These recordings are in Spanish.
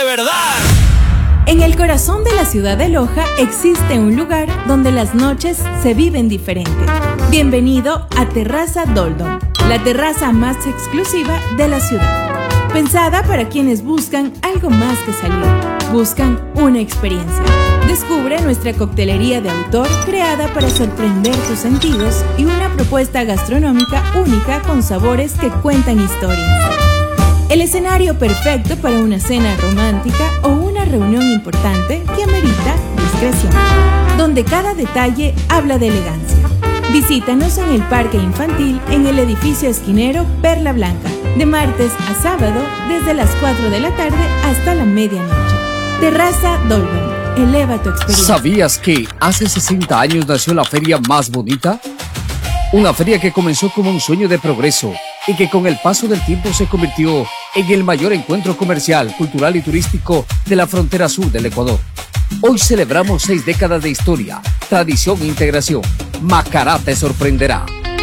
verdad. En el corazón de la ciudad de Loja existe un lugar donde las noches se viven diferente. Bienvenido a Terraza Doldom, la terraza más exclusiva de la ciudad. Pensada para quienes buscan algo más que salir, buscan una experiencia. Descubre nuestra coctelería de autor creada para sorprender tus sentidos y una propuesta gastronómica única con sabores que cuentan historias. El escenario perfecto para una cena romántica o una reunión importante que amerita discreción, donde cada detalle habla de elegancia. Visítanos en el Parque Infantil en el edificio esquinero Perla Blanca, de martes a sábado desde las 4 de la tarde hasta la medianoche. Terraza Dolben, eleva tu experiencia. ¿Sabías que hace 60 años nació la feria más bonita? Una feria que comenzó como un sueño de progreso y que con el paso del tiempo se convirtió en el mayor encuentro comercial, cultural y turístico de la frontera sur del Ecuador. Hoy celebramos 6 décadas de historia, tradición e integración. Macará te sorprenderá.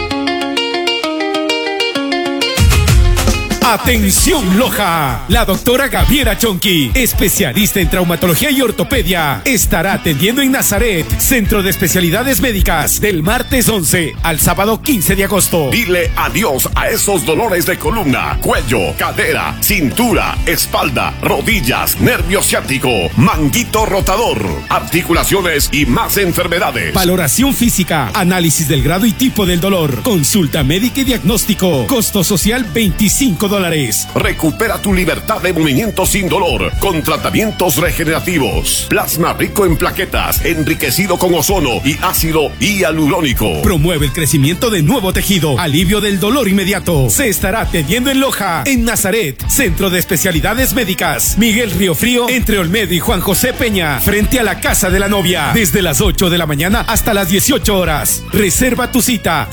¡Atención Loja! La doctora Gabriela Chonqui, especialista en traumatología y ortopedia, estará atendiendo en Nazaret, Centro de Especialidades Médicas, del martes 11 al sábado 15 de agosto. Dile adiós a esos dolores de columna, cuello, cadera, cintura, espalda, rodillas, nervio ciático, manguito rotador, articulaciones y más enfermedades. Valoración física, análisis del grado y tipo del dolor, consulta médica y diagnóstico, costo social $25. Recupera tu libertad de movimiento sin dolor con tratamientos regenerativos. Plasma rico en plaquetas, enriquecido con ozono y ácido hialurónico. Promueve el crecimiento de nuevo tejido, alivio del dolor inmediato. Se estará atendiendo en Loja, en Nazaret, Centro de Especialidades Médicas, Miguel Río Frío, entre Olmedo y Juan José Peña, frente a la Casa de la Novia, desde las 8 de la mañana hasta las 18 horas. Reserva tu cita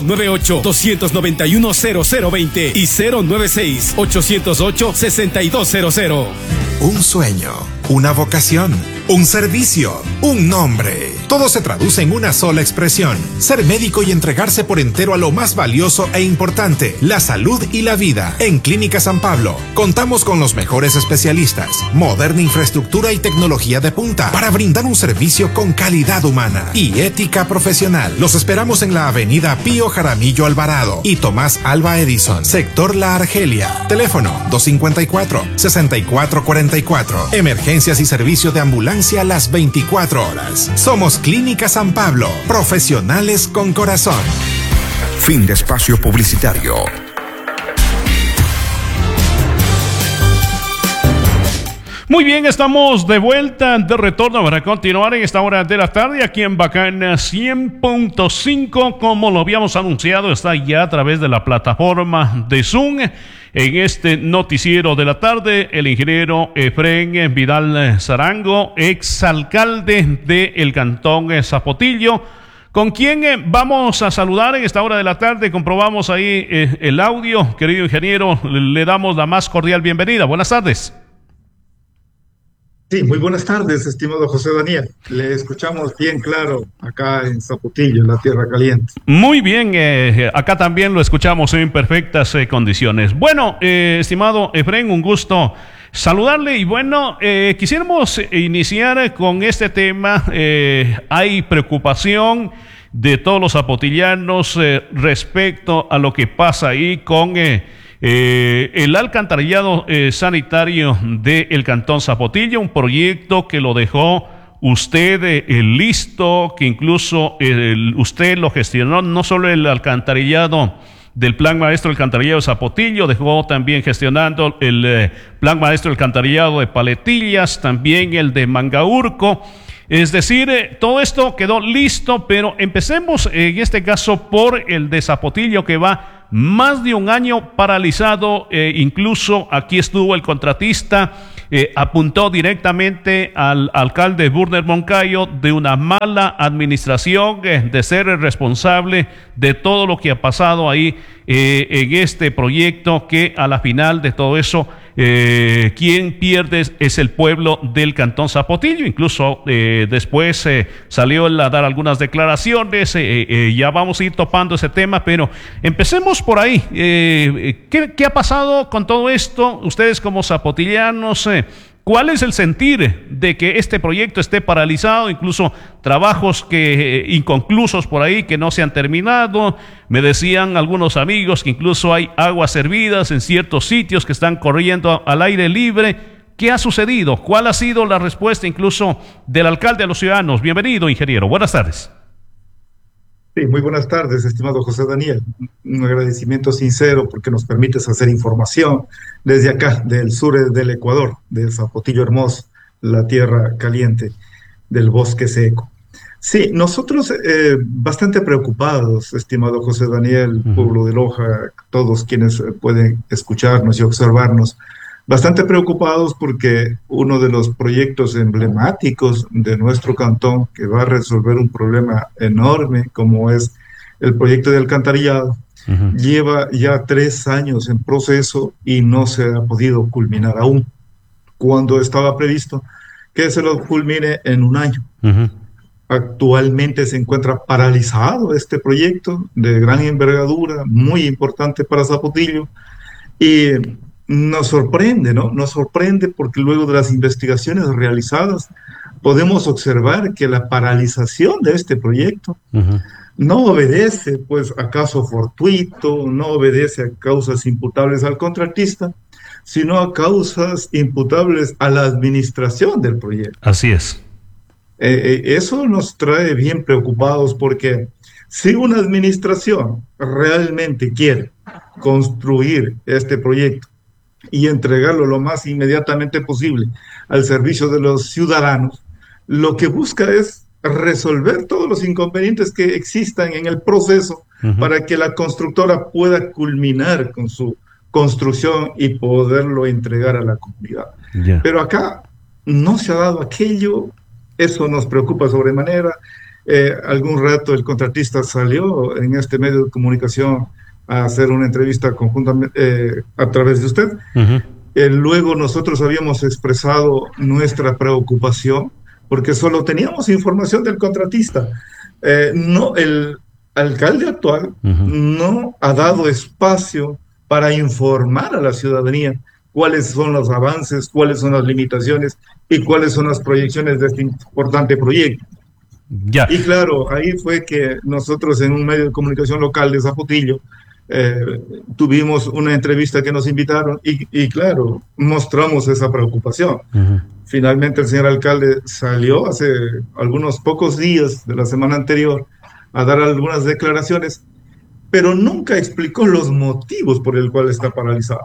098-291-0020 y 096-808-6200. Un sueño, una vocación, un servicio, un nombre. Todo se traduce en una sola expresión: ser médico y entregarse por entero a lo más valioso e importante, la salud y la vida. En Clínica San Pablo contamos con los mejores especialistas, moderna infraestructura y tecnología de punta para brindar un servicio con calidad humana y ética profesional. Los esperamos en la avenida Pío Jaramillo Alvarado y Tomás Alba Edison, sector La Argelia. Teléfono 254-6444. Emergencias y servicio de ambulancia las 24 horas. Somos Clínica San Pablo, profesionales con corazón. Fin de espacio publicitario. Muy bien, estamos de vuelta, de retorno para continuar en esta hora de la tarde aquí en Bacana 100.5. Como lo habíamos anunciado, está ya a través de la plataforma de Zoom. En este noticiero de la tarde, el ingeniero Efrén Vidal Zarango, exalcalde del Cantón Zapotillo, con quien vamos a saludar en esta hora de la tarde. Comprobamos ahí el audio. Querido ingeniero, le damos la más cordial bienvenida. Buenas tardes. Sí, muy buenas tardes, estimado José Daniel. Le escuchamos bien claro acá en Zapotillo, en la Tierra Caliente. Muy bien, acá también lo escuchamos en perfectas condiciones. Bueno, estimado Efrén, un gusto saludarle y bueno, quisiéramos iniciar con este tema. Hay preocupación de todos los zapotillanos respecto a lo que pasa ahí con el alcantarillado sanitario del Cantón Zapotillo, un proyecto que lo dejó usted listo, que incluso usted lo gestionó, no solo el alcantarillado del Plan Maestro del Alcantarillado de Zapotillo, dejó también gestionando el Plan Maestro del Alcantarillado de Paletillas, también el de Mangaurco. Es decir, todo esto quedó listo, pero empecemos en este caso por el de Zapotillo, que va más de un año paralizado. Incluso aquí estuvo el contratista, apuntó directamente al alcalde Burner Moncayo de una mala administración, de ser el responsable de todo lo que ha pasado ahí en este proyecto, que a la final de todo eso quien pierde es el pueblo del Cantón Zapotillo. Incluso después salió a dar algunas declaraciones. Ya vamos a ir topando ese tema, pero empecemos por ahí. ¿Qué ha pasado con todo esto? Ustedes como zapotillanos, ¿Cuál es el sentir de que este proyecto esté paralizado? Incluso trabajos que inconclusos por ahí que no se han terminado. Me decían algunos amigos que incluso hay aguas hervidas en ciertos sitios que están corriendo al aire libre. ¿Qué ha sucedido? ¿Cuál ha sido la respuesta incluso del alcalde a los ciudadanos? Bienvenido, ingeniero. Buenas tardes. Sí, muy buenas tardes, estimado José Daniel. Un agradecimiento sincero porque nos permites hacer información desde acá, del sur del Ecuador, de Zapotillo Hermoso, la tierra caliente del bosque seco. Sí, nosotros bastante preocupados, estimado José Daniel, pueblo de Loja, todos quienes pueden escucharnos y observarnos, bastante preocupados porque uno de los proyectos emblemáticos de nuestro cantón que va a resolver un problema enorme como es el proyecto de alcantarillado, lleva ya 3 años en proceso y no se ha podido culminar aún, cuando estaba previsto que se lo culmine en 1 año. Actualmente se encuentra paralizado este proyecto de gran envergadura, muy importante para Zapotillo, y nos sorprende, ¿no? Nos sorprende porque luego de las investigaciones realizadas podemos observar que la paralización de este proyecto no obedece, pues, a caso fortuito, no obedece a causas imputables al contratista, sino a causas imputables a la administración del proyecto. Así es. Eso nos trae bien preocupados porque si una administración realmente quiere construir este proyecto y entregarlo lo más inmediatamente posible al servicio de los ciudadanos, lo que busca es resolver todos los inconvenientes que existan en el proceso para que la constructora pueda culminar con su construcción y poderlo entregar a la comunidad. Pero acá no se ha dado aquello, eso nos preocupa sobremanera. Algún rato el contratista salió en este medio de comunicación a hacer una entrevista conjuntamente a través de usted. Luego nosotros habíamos expresado nuestra preocupación porque solo teníamos información del contratista. No, el alcalde actual no ha dado espacio para informar a la ciudadanía cuáles son los avances, cuáles son las limitaciones y cuáles son las proyecciones de este importante proyecto. Y claro, ahí fue que nosotros en un medio de comunicación local de Zapotillo tuvimos una entrevista que nos invitaron y claro, mostramos esa preocupación. Finalmente el señor alcalde salió hace algunos pocos días de la semana anterior a dar algunas declaraciones, pero nunca explicó los motivos por el cual está paralizado.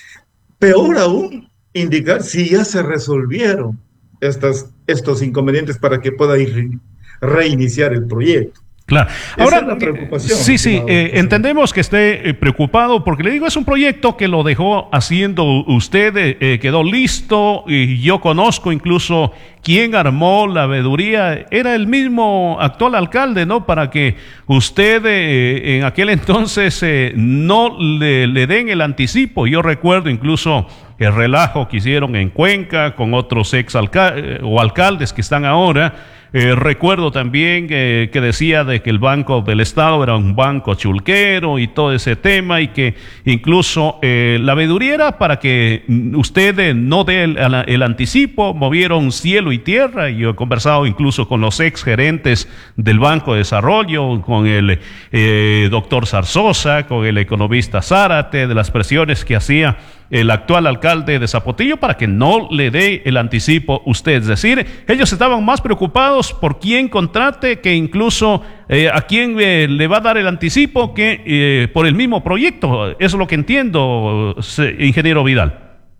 Peor aún, indicar si ya se resolvieron estos inconvenientes para que pueda reiniciar el proyecto. Claro. Ahora, esa es la preocupación. Sí, entendemos que esté preocupado porque le digo, es un proyecto que lo dejó haciendo usted, quedó listo y yo conozco incluso quién armó la veeduría, era el mismo actual alcalde, ¿no? Para que usted en aquel entonces no le den el anticipo. Yo recuerdo incluso el relajo que hicieron en Cuenca con otros alcaldes que están ahora. Recuerdo también que decía de que el Banco del Estado era un banco chulquero y todo ese tema y que incluso la veeduría era para que usted no dé el anticipo. Movieron cielo y tierra y yo he conversado incluso con los ex gerentes del Banco de Desarrollo, con el doctor Zarzosa, con el economista Zárate, de las presiones que hacía el actual alcalde de Zapotillo para que no le dé el anticipo usted. Es decir, ellos estaban más preocupados por quién contrate que incluso a quién le va a dar el anticipo que por el mismo proyecto. Eso es lo que entiendo, ingeniero Vidal.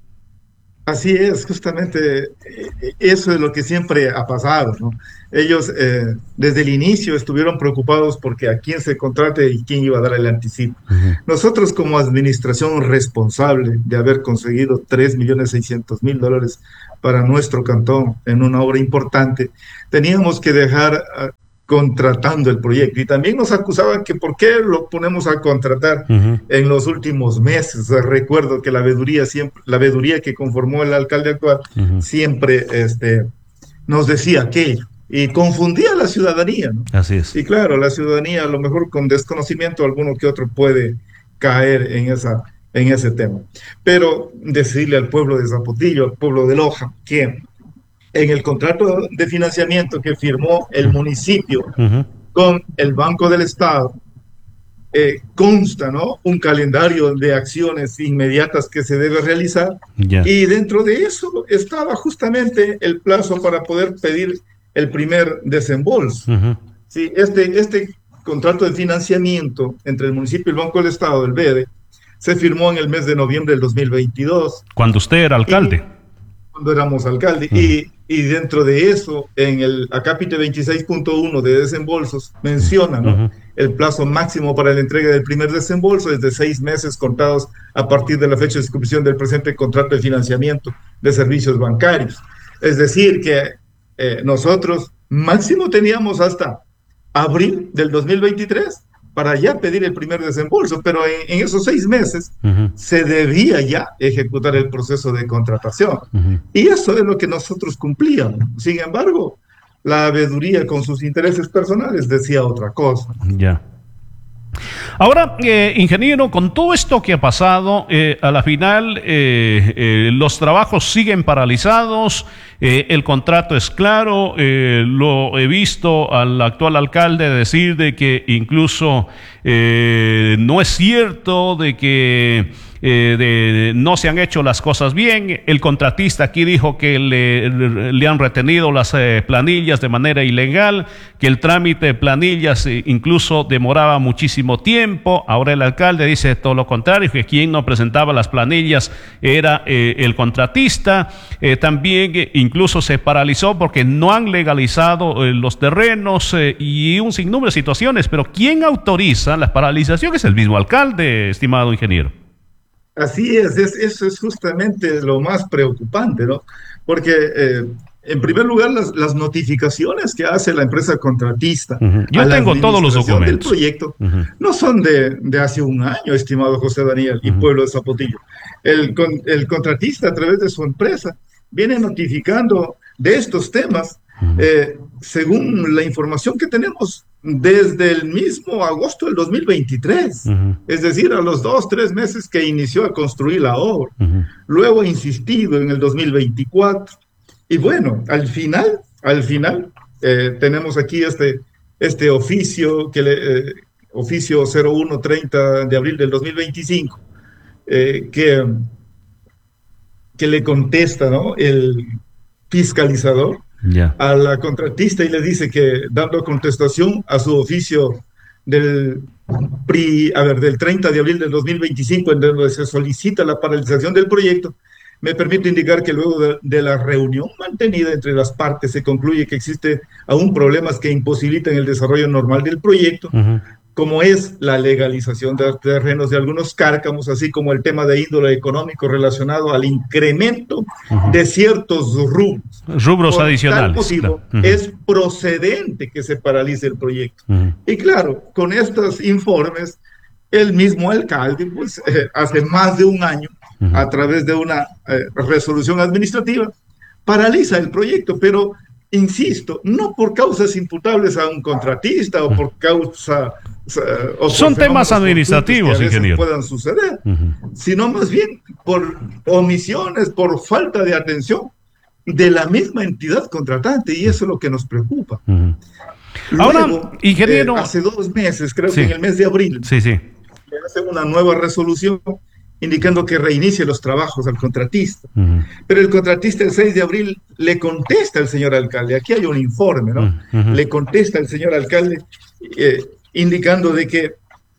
Así es, justamente eso es lo que siempre ha pasado, ¿no? Ellos desde el inicio estuvieron preocupados porque a quién se contrate y quién iba a dar el anticipo. Nosotros como administración responsable de haber conseguido $3.600.000 para nuestro cantón en una obra importante, teníamos que dejar contratando el proyecto. Y también nos acusaban que por qué lo ponemos a contratar en los últimos meses. Recuerdo que la veeduría que conformó el alcalde actual siempre nos decía aquello y confundía a la ciudadanía, ¿no? Así es. Y claro, la ciudadanía a lo mejor con desconocimiento alguno que otro puede caer en en ese tema. Pero decirle al pueblo de Zapotillo, al pueblo de Loja, que en el contrato de financiamiento que firmó el municipio con el Banco del Estado, consta, ¿no?, un calendario de acciones inmediatas que se debe realizar, y dentro de eso estaba justamente el plazo para poder pedir el primer desembolso. Sí, este contrato de financiamiento entre el municipio y el Banco del Estado, el BEDE, se firmó en el mes de noviembre del 2022. Cuando usted era alcalde. Cuando éramos alcalde. Y dentro de eso, en el acápite 26.1 de desembolsos, menciona, ¿no?, el plazo máximo para la entrega del primer desembolso es de 6 meses contados a partir de la fecha de inscripción del presente contrato de financiamiento de servicios bancarios. Es decir, que nosotros máximo teníamos hasta abril del 2023 para ya pedir el primer desembolso, pero en esos 6 meses se debía ya ejecutar el proceso de contratación. Y eso es lo que nosotros cumplíamos. Sin embargo, la veeduría con sus intereses personales decía otra cosa. Ya. Ahora, ingeniero, con todo esto que ha pasado, a la final los trabajos siguen paralizados, el contrato es claro, lo he visto al actual alcalde decir de que incluso no es cierto de que no se han hecho las cosas bien. El contratista aquí dijo que le han retenido las planillas de manera ilegal, que el trámite de planillas incluso demoraba muchísimo tiempo. Ahora el alcalde dice todo lo contrario, que quien no presentaba las planillas era el contratista. También incluso se paralizó porque no han legalizado los terrenos y un sinnúmero de situaciones. Pero ¿quién autoriza la paralización? Es el mismo alcalde, estimado ingeniero. Así eso es justamente lo más preocupante, ¿no? Porque, en primer lugar, las notificaciones que hace la empresa contratista Yo tengo todos los documentos del proyecto no son de hace un año, estimado José Daniel y pueblo de Zapotillo. El contratista, a través de su empresa, viene notificando de estos temas, según la información que tenemos, desde el mismo agosto del 2023, es decir, a los 2-3 meses que inició a construir la obra. Luego ha insistido en el 2024. Y bueno, al final, tenemos aquí este oficio, oficio 0130 de abril del 2025, que le contesta, ¿no?, el fiscalizador a la contratista y le dice que, dando contestación a su oficio del 30 de abril del 2025, en donde se solicita la paralización del proyecto, me permite indicar que luego de la reunión mantenida entre las partes se concluye que existe aún problemas que imposibilitan el desarrollo normal del proyecto, como es la legalización de terrenos de algunos cárcamos, así como el tema de índole económico relacionado al incremento de ciertos rubros adicionales. Tal motivo, es procedente que se paralice el proyecto. Y claro, con estos informes, el mismo alcalde, pues, hace más de un año, a través de una resolución administrativa, paraliza el proyecto, pero insisto, no por causas imputables a un contratista o por causa... Son temas administrativos, que ingeniero. Puedan suceder, sino más bien por omisiones, por falta de atención de la misma entidad contratante, y eso es lo que nos preocupa. Luego, ahora, ingeniero... hace 2 meses, creo que en el mes de abril, le hacen una nueva resolución indicando que reinicie los trabajos al contratista. Pero el contratista el 6 de abril le contesta al señor alcalde, aquí hay un informe, ¿no? Le contesta al señor alcalde indicando de que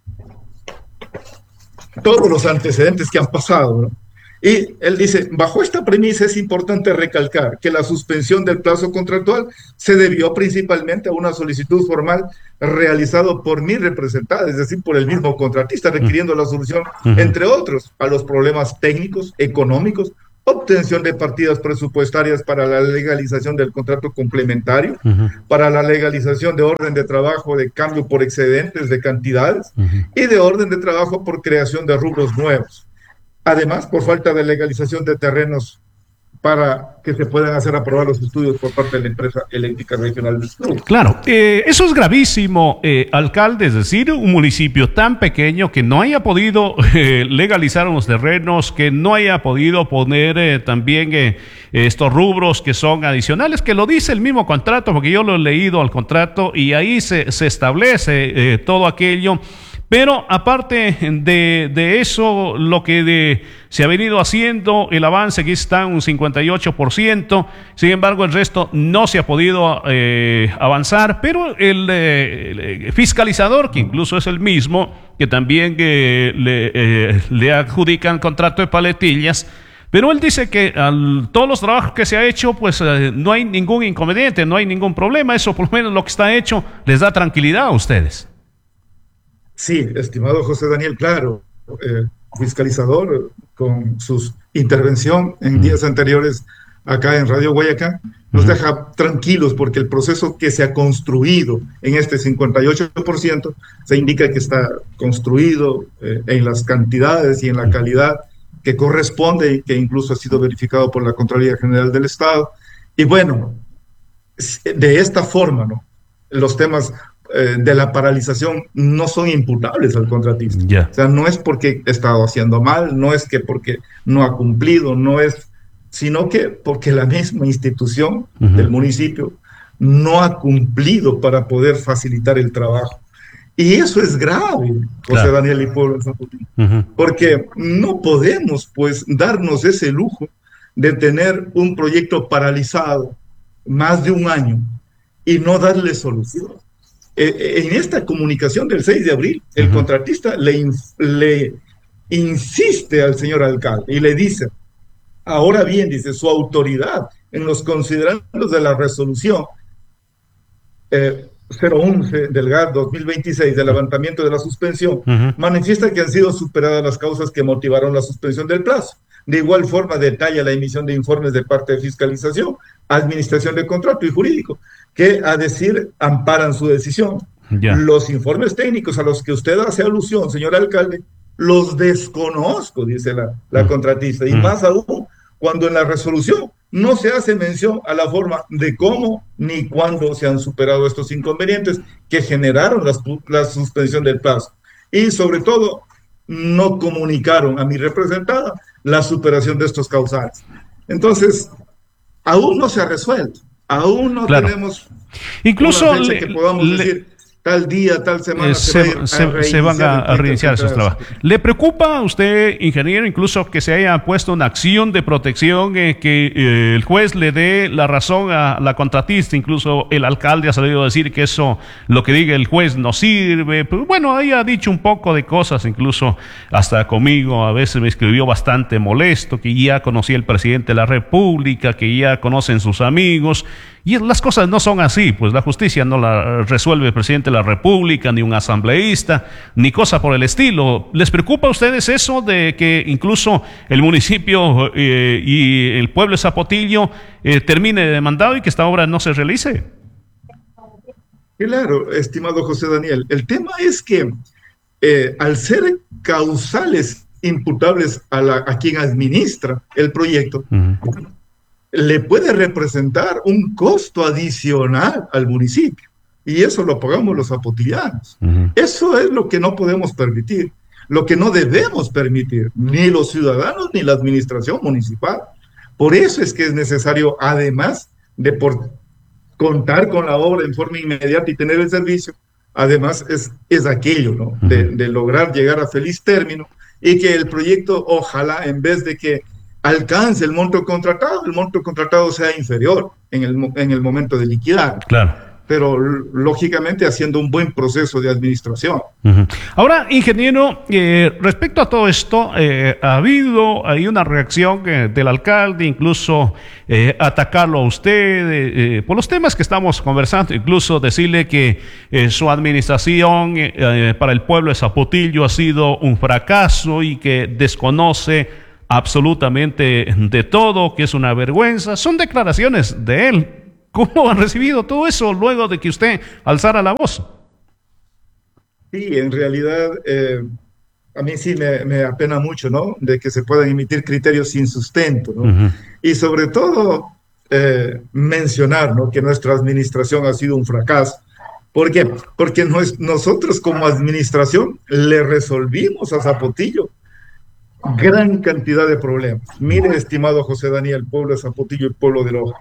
todos los antecedentes que han pasado, ¿no? Y él dice, bajo esta premisa es importante recalcar que la suspensión del plazo contractual se debió principalmente a una solicitud formal realizada por mi representada, es decir, por el mismo contratista, requiriendo la solución, entre otros, a los problemas técnicos, económicos, obtención de partidas presupuestarias para la legalización del contrato complementario, para la legalización de orden de trabajo de cambio por excedentes de cantidades y de orden de trabajo por creación de rubros nuevos. Además, por falta de legalización de terrenos para que se puedan hacer aprobar los estudios por parte de la empresa eléctrica regional del sur. Claro, eso es gravísimo, alcalde, es decir, un municipio tan pequeño que no haya podido legalizar unos terrenos, que no haya podido poner también estos rubros que son adicionales, que lo dice el mismo contrato, porque yo lo he leído al contrato y ahí se establece todo aquello. Pero aparte de eso, lo que se ha venido haciendo, el avance aquí está en un 58%, sin embargo el resto no se ha podido avanzar, pero el fiscalizador, que incluso es el mismo, que también le adjudican contrato de paletillas, pero él dice que todos los trabajos que se ha hecho, pues no hay ningún inconveniente, no hay ningún problema, eso por lo menos lo que está hecho les da tranquilidad a ustedes. Sí, estimado José Daniel, claro, fiscalizador con su intervención en días anteriores acá en Radio Guayacán, nos deja tranquilos porque el proceso que se ha construido en este 58% se indica que está construido en las cantidades y en la calidad que corresponde y que incluso ha sido verificado por la Contraloría General del Estado. Y bueno, de esta forma, ¿no? Los temas de la paralización no son imputables al contratista. O sea, no es porque ha estado haciendo mal, no es que porque no ha cumplido, no es, sino que porque la misma institución del municipio no ha cumplido para poder facilitar el trabajo. Y eso es grave, José Daniel y pueblo de Zapotillo, porque no podemos pues darnos ese lujo de tener un proyecto paralizado más de un año y no darle solución. En esta comunicación del 6 de abril, el contratista le insiste al señor alcalde y le dice, ahora bien, dice, su autoridad en los considerandos de la resolución 011 del GAR 2026 de levantamiento de la suspensión, manifiesta que han sido superadas las causas que motivaron la suspensión del plazo. De igual forma, detalla la emisión de informes de parte de fiscalización, administración de contrato y jurídico, que a decir amparan su decisión. Los informes técnicos a los que usted hace alusión, señor alcalde, los desconozco, dice la contratista, y más aún cuando en la resolución no se hace mención a la forma de cómo ni cuándo se han superado estos inconvenientes que generaron la suspensión del plazo. Y sobre todo, no comunicaron a mi representada la superación de estos causales. Entonces, aún no se ha resuelto, aún no tenemos incluso una fecha que podamos decir tal día, tal semana se van a reiniciar esos trabajos. ¿Le preocupa a usted, ingeniero, incluso que se haya puesto una acción de protección, que el juez le dé la razón a la contratista? Incluso el alcalde ha salido a decir que eso, lo que diga el juez, no sirve. Pero bueno, ahí ha dicho un poco de cosas, incluso hasta conmigo a veces me escribió bastante molesto, que ya conocía el presidente de la República, que ya conocen sus amigos. Y las cosas no son así, pues la justicia no la resuelve el presidente de la República, ni un asambleísta, ni cosa por el estilo. ¿Les preocupa a ustedes eso de que incluso el municipio y el pueblo de Zapotillo termine demandado y que esta obra no se realice? Claro, estimado José Daniel, el tema es que al ser causales imputables a quien administra el proyecto, le puede representar un costo adicional al municipio, y eso lo pagamos los zapotillanos. Eso es lo que no podemos permitir, lo que no debemos permitir, ni los ciudadanos ni la administración municipal. Por eso es que es necesario, además de contar con la obra en forma inmediata y tener el servicio, además es aquello, ¿no? De lograr llegar a feliz término, y que el proyecto, ojalá, en vez de que alcance el monto contratado sea inferior en el momento de liquidar. Claro. Pero lógicamente haciendo un buen proceso de administración. Ahora, ingeniero, respecto a todo esto, ha habido ahí una reacción del alcalde, incluso atacarlo a usted por los temas que estamos conversando, incluso decirle que su administración para el pueblo de Zapotillo ha sido un fracaso y que desconoce absolutamente de todo, que es una vergüenza. Son declaraciones de él. ¿Cómo han recibido todo eso luego de que usted alzara la voz? Sí, en realidad a mí sí me apena mucho, ¿no? De que se puedan emitir criterios sin sustento, ¿no? Y sobre todo mencionar, ¿no? Que nuestra administración ha sido un fracaso. ¿Por qué? Porque nosotros como administración le resolvimos a Zapotillo gran cantidad de problemas. Mire, estimado José Daniel, pueblo de Zapotillo y pueblo de Loja,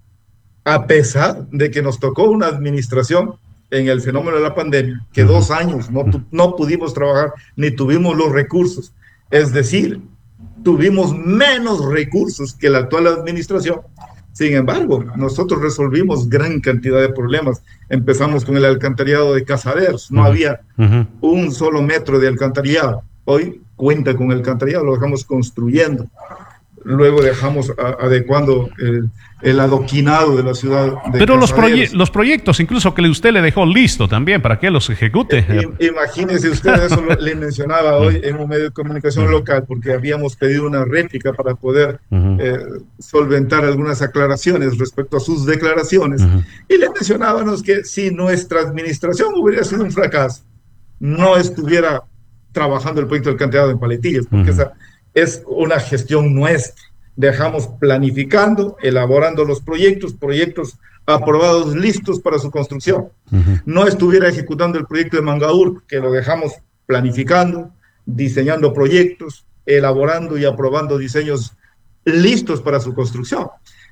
a pesar de que nos tocó una administración en el fenómeno de la pandemia, que 2 años no pudimos trabajar ni tuvimos los recursos, es decir, tuvimos menos recursos que la actual administración. Sin embargo, nosotros resolvimos gran cantidad de problemas. Empezamos con el alcantarillado de Casaderos, no había un solo metro de alcantarillado. Hoy cuenta con el alcantarillado, lo dejamos construyendo. Luego dejamos adecuando el adoquinado de la ciudad de Pero los proyectos, incluso que usted le dejó listo también para que los ejecute. Imagínese usted, eso le mencionaba hoy en un medio de comunicación local, porque habíamos pedido una réplica para poder solventar algunas aclaraciones respecto a sus declaraciones. Y le mencionábamos que si nuestra administración hubiera sido un fracaso, no estuviera trabajando el proyecto del alcantarillado en Paletillas, porque esa es una gestión nuestra. Dejamos planificando, elaborando los proyectos aprobados, listos para su construcción. No estuviera ejecutando el proyecto de Mangaurco, que lo dejamos planificando, diseñando proyectos, elaborando y aprobando diseños listos para su construcción.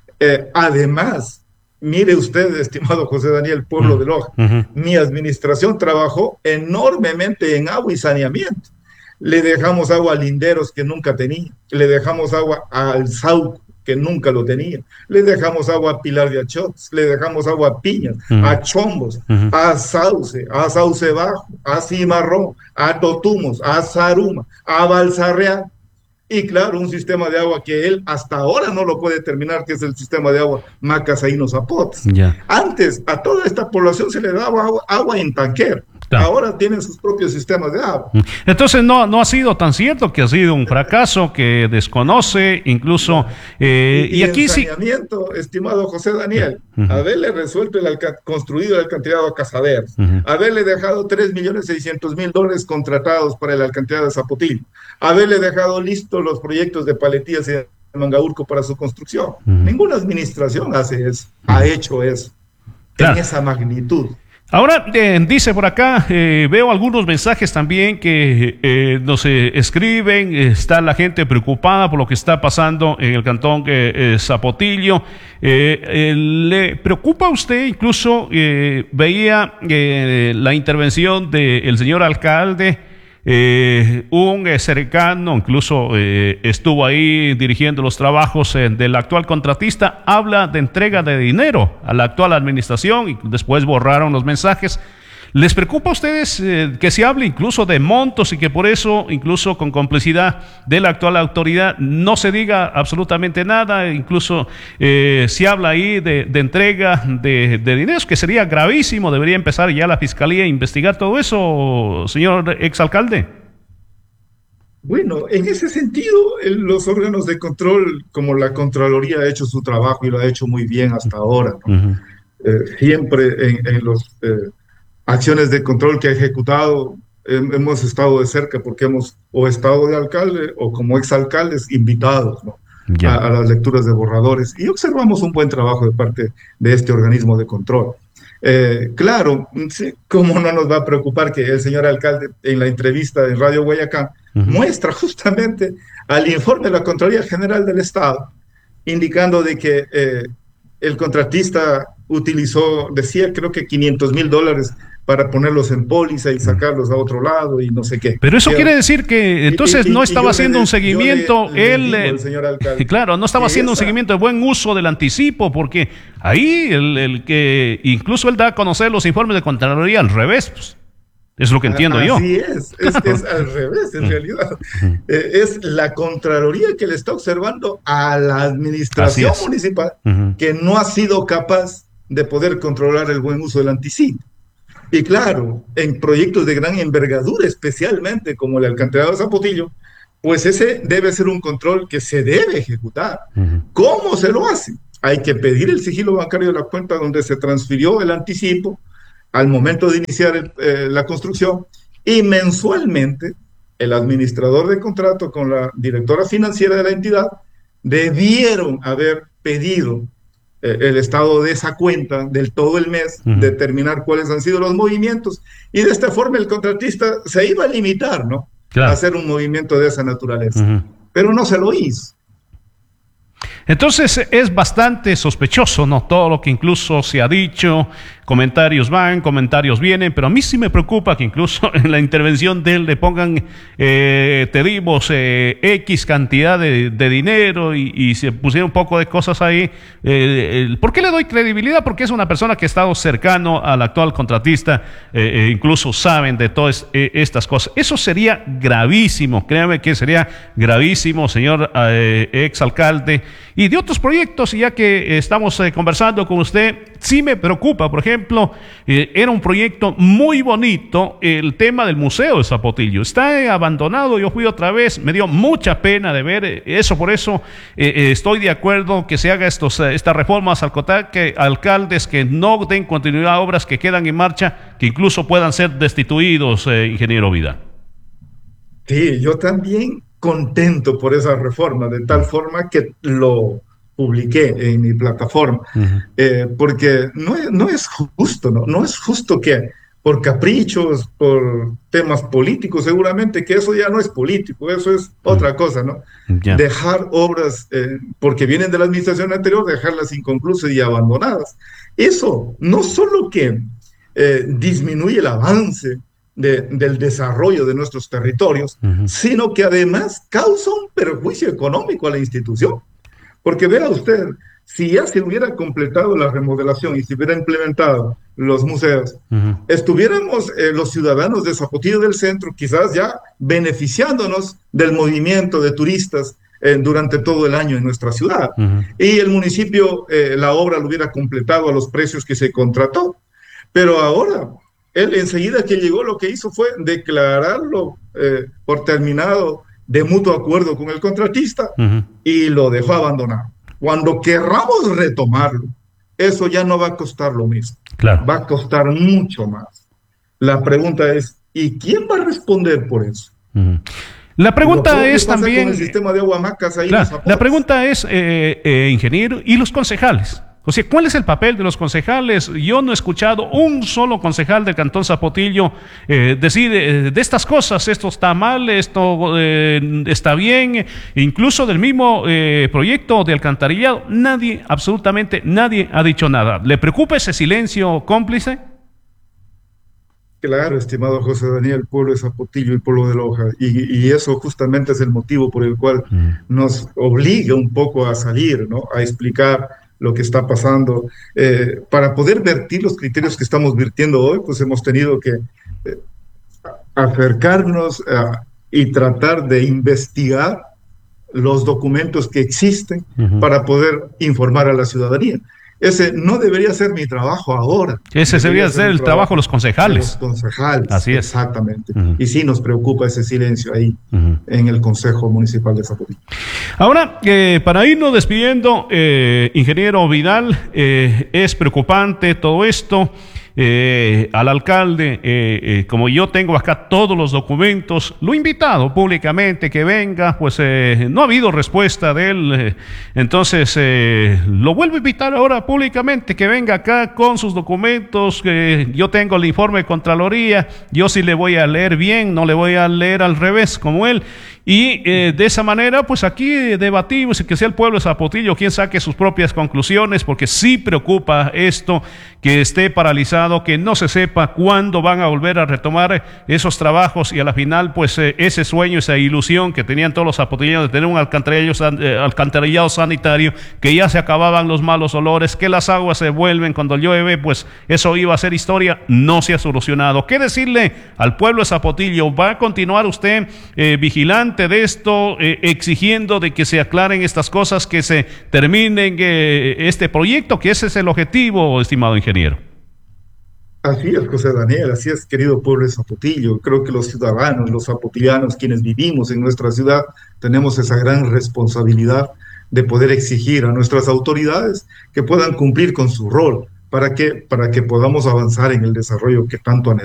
Además, mire usted, estimado José Daniel, pueblo de Loja, mi administración trabajó enormemente en agua y saneamiento. Le dejamos agua a Linderos, que nunca tenía. Le dejamos agua al Sauco, que nunca lo tenía. Le dejamos agua a Pilar de Achotes. Le dejamos agua a Piñas, a Chombos, a Sauce Bajo, a Cimarrón, a Totumos, a Zaruma, a Balsarreal. Y claro, un sistema de agua que él hasta ahora no lo puede terminar, que es el sistema de agua Macasaíno Zapotes. Antes, a toda esta población se le daba agua en tanquero. Ahora tienen sus propios sistemas de agua. Entonces no ha sido tan cierto, que ha sido un fracaso, que desconoce incluso y aquí sí, estimado José Daniel, haberle resuelto construido el alcantarillado a Casaderos, haberle dejado $3.600.000 contratados para el alcantarillado de Zapotillo, haberle dejado listos los proyectos de Paletillas y de Mangaurco para su construcción. Ninguna administración ha hecho eso en esa magnitud. Ahora dice por acá, veo algunos mensajes también que nos escriben. Está la gente preocupada por lo que está pasando en el cantón Zapotillo. ¿Le preocupa a usted? Incluso veía la intervención del señor alcalde. Un cercano incluso estuvo ahí dirigiendo los trabajos del actual contratista. Habla de entrega de dinero a la actual administración y después borraron los mensajes. ¿Les preocupa a ustedes que se hable incluso de montos y que por eso, incluso con complicidad de la actual autoridad, no se diga absolutamente nada? Incluso se habla ahí de entrega de dineros, que sería gravísimo. Debería empezar ya la fiscalía a investigar todo eso, señor exalcalde. Bueno, en ese sentido, los órganos de control, como la Contraloría, ha hecho su trabajo y lo ha hecho muy bien hasta ahora, ¿no? Siempre en los acciones de control que ha ejecutado, hemos estado de cerca, porque hemos o estado de alcalde o como exalcaldes invitados, ¿no? a las lecturas de borradores, y observamos un buen trabajo de parte de este organismo de control. Claro, sí, ¿cómo no nos va a preocupar que el señor alcalde en la entrevista en Radio Guayacán muestra justamente al informe de la Contraloría General del Estado, indicando de que el contratista utilizó, decía, creo que $500,000 para ponerlos en póliza y sacarlos a otro lado y no sé qué. Pero eso quiere decir que entonces no estaba haciendo un seguimiento, claro, no estaba haciendo un seguimiento de buen uso del anticipo, porque ahí el que incluso él da a conocer los informes de Contraloría al revés, pues. Es lo que entiendo yo. Así es al revés, en realidad. Es la Contraloría que le está observando a la administración municipal que no ha sido capaz de poder controlar el buen uso del anticipo. Y claro, en proyectos de gran envergadura, especialmente como el alcantarillado de Zapotillo, pues ese debe ser un control que se debe ejecutar. ¿Cómo se lo hace? Hay que pedir el sigilo bancario de la cuenta donde se transfirió el anticipo al momento de iniciar la construcción, y mensualmente el administrador de contrato con la directora financiera de la entidad debieron haber pedido el estado de esa cuenta del todo el mes, determinar cuáles han sido los movimientos, y de esta forma el contratista se iba a limitar, ¿no? Claro. A hacer un movimiento de esa naturaleza. Pero no se lo hizo. Entonces es bastante sospechoso, ¿no? Todo lo que incluso se ha dicho, comentarios van, comentarios vienen, pero a mí sí me preocupa que incluso en la intervención de él le pongan, te dimos X cantidad de dinero y se pusieron un poco de cosas ahí. ¿Por qué le doy credibilidad? Porque es una persona que ha estado cercano al actual contratista, incluso saben de todas estas cosas. Eso sería gravísimo, créame que sería gravísimo, señor exalcalde. Y de otros proyectos, ya que estamos conversando con usted, sí me preocupa. Por ejemplo, era un proyecto muy bonito, el tema del Museo de Zapotillo. Está abandonado, yo fui otra vez, me dio mucha pena de ver eso, por eso estoy de acuerdo que se haga estas reformas al COTAC, que alcaldes que no den continuidad a obras que quedan en marcha, que incluso puedan ser destituidos, ingeniero Vidal. Sí, yo también contento por esa reforma, de tal forma que lo publiqué en mi plataforma, porque no es justo, no es justo que por caprichos, por temas políticos, seguramente que eso ya no es político, eso es otra cosa, ¿no? Dejar obras, porque vienen de la administración anterior, dejarlas inconclusas y abandonadas. Eso no solo que disminuye el avance del desarrollo de nuestros territorios, sino que además causa un perjuicio económico a la institución. Porque vea usted, si ya se hubiera completado la remodelación y se hubiera implementado los museos, estuviéramos los ciudadanos de Zapotillo del Centro quizás ya beneficiándonos del movimiento de turistas durante todo el año en nuestra ciudad. Y el municipio, la obra lo hubiera completado a los precios que se contrató. Pero ahora, él enseguida que llegó, lo que hizo fue declararlo por terminado de mutuo acuerdo con el contratista y lo dejó abandonado. Cuando querramos retomarlo, eso ya no va a costar lo mismo. Claro. Va a costar mucho más. La pregunta es, ¿y quién va a responder por eso? La pregunta es también... Con el sistema de aguamacas ahí. Claro, la pregunta es, ingeniero, ¿y los concejales? O sea, ¿cuál es el papel de los concejales? Yo no he escuchado un solo concejal del Cantón Zapotillo decir de estas cosas, esto está mal, esto está bien, incluso del mismo proyecto de alcantarillado, nadie, absolutamente nadie ha dicho nada. ¿Le preocupa ese silencio cómplice? Claro, estimado José Daniel, el pueblo de Zapotillo y el pueblo de Loja, y eso justamente es el motivo por el cual nos obliga un poco a salir, ¿no? A explicar lo que está pasando. Para poder vertir los criterios que estamos vertiendo hoy, pues hemos tenido que acercarnos y tratar de investigar los documentos que existen para poder informar a la ciudadanía. Ese no debería ser mi trabajo ahora. Ese debería ser el trabajo de los concejales. De los concejales. Así es. Exactamente. Y sí nos preocupa ese silencio ahí en el Consejo Municipal de Zapotillo. Ahora, para irnos despidiendo, ingeniero Vidal, es preocupante todo esto. Al alcalde, como yo tengo acá todos los documentos, lo he invitado públicamente que venga, pues no ha habido respuesta de él, entonces lo vuelvo a invitar ahora públicamente que venga acá con sus documentos. Yo tengo el informe de Contraloría, yo sí le voy a leer bien, no le voy a leer al revés como él. Y de esa manera, pues aquí debatimos y que sea el pueblo de Zapotillo quien saque sus propias conclusiones, porque sí preocupa esto, que esté paralizado, que no se sepa cuándo van a volver a retomar esos trabajos y a la final, pues ese sueño, esa ilusión que tenían todos los zapotillones de tener un alcantarillado sanitario, que ya se acababan los malos olores, que las aguas se vuelven cuando llueve, pues eso iba a ser historia, no se ha solucionado. ¿Qué decirle al pueblo de Zapotillo? ¿Va a continuar usted vigilante de esto, exigiendo de que se aclaren estas cosas, que se terminen este proyecto, que ese es el objetivo, estimado ingeniero? Así es, José Daniel, así es, querido pueblo de Zapotillo. Creo que los ciudadanos, los zapotillanos, quienes vivimos en nuestra ciudad, tenemos esa gran responsabilidad de poder exigir a nuestras autoridades que puedan cumplir con su rol para que podamos avanzar en el desarrollo que tanto anhelamos.